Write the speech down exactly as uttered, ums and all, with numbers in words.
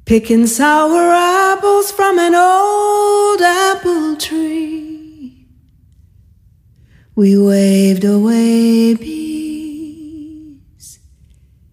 picking sour apples from an old apple tree. We waved away.